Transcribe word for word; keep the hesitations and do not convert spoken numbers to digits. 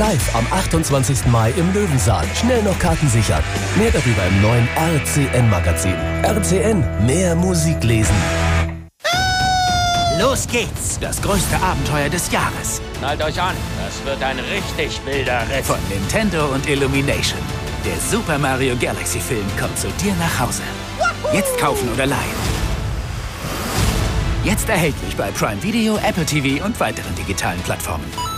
Live am achtundzwanzigsten Mai im Löwensaal. Schnell noch Karten sichern. Mehr darüber im neuen R C N-Magazin. R C N, mehr Musik lesen. Los geht's! Das größte Abenteuer des Jahres. Schnallt euch an, das wird ein richtig wilder Ritt. Von Nintendo und Illumination. Der Super Mario Galaxy Film kommt zu dir nach Hause. Jetzt kaufen oder leihen. Jetzt erhältlich bei Prime Video, Apple T V und weiteren digitalen Plattformen.